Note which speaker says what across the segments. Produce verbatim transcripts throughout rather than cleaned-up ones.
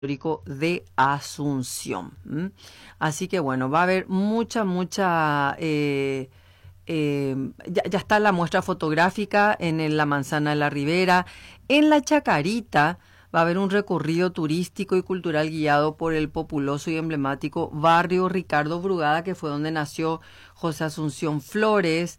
Speaker 1: Histórico de Asunción. ¿m? Así que bueno, va a haber mucha, mucha... eh, eh, ya, ya está la muestra fotográfica en el- la Manzana de la Ribera. En la Chacarita va a haber un recorrido turístico y cultural guiado por el populoso y emblemático barrio Ricardo Brugada, que fue donde nació José Asunción Flores.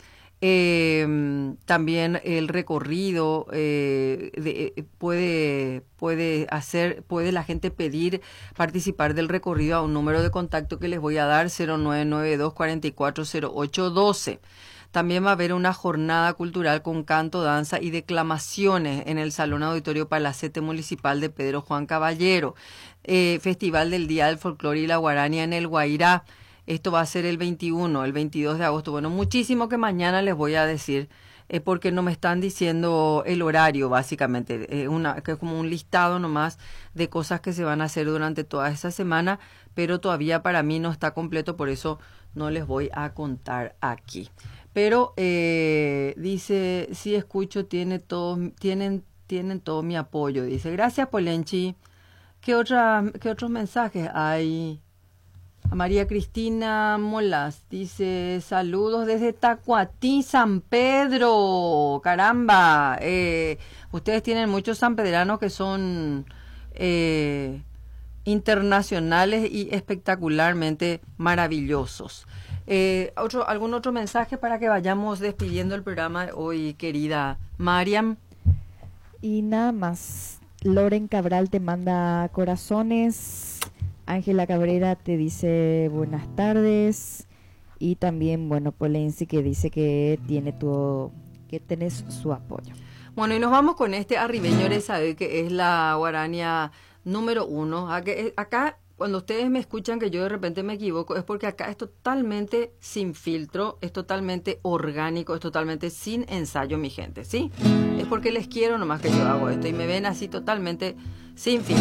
Speaker 1: Eh, también el recorrido eh, de- eh, puede, puede hacer, puede la gente pedir participar del recorrido a un número de contacto que les voy a dar, cero nueve nueve dos cuatro cuatro cero ocho uno dos. También va a haber una jornada cultural con canto, danza y declamaciones en el Salón Auditorio Palacete Municipal de Pedro Juan Caballero. Eh, Festival del Día del Folclore y la Guarania en el Guairá. Esto va a ser el veintiuno, el veintidós de agosto. Bueno, muchísimo que mañana les voy a decir, eh, porque no me están diciendo el horario, básicamente. Eh, una, que es como un listado nomás de cosas que se van a hacer durante toda esta semana, pero todavía para mí no está completo, por eso no les voy a contar aquí. Pero eh, dice, sí escucho, tiene todo, tienen, tienen todo mi apoyo. Dice, gracias, Polenchi. ¿Qué otra, qué otros mensajes hay? A María Cristina Molas dice, saludos desde Tacuatí, San Pedro. Caramba, eh, ustedes tienen muchos sanpedranos que son eh, internacionales y espectacularmente maravillosos. Eh, otro, ¿Algún otro mensaje para que vayamos despidiendo el programa de hoy, querida Mariam?
Speaker 2: Y nada más, Loren Cabral te manda corazones, Ángela Cabrera te dice buenas tardes y también, bueno, Polensi que dice que tiene tu, que tenés su apoyo.
Speaker 1: Bueno, y nos vamos con este arribeño Rezae, que es la guarania número uno. Acá, cuando ustedes me escuchan que yo de repente me equivoco, es porque acá es totalmente sin filtro, es totalmente orgánico, es totalmente sin ensayo, mi gente, ¿sí? Es porque les quiero nomás que yo hago esto y me ven así totalmente sin filtro.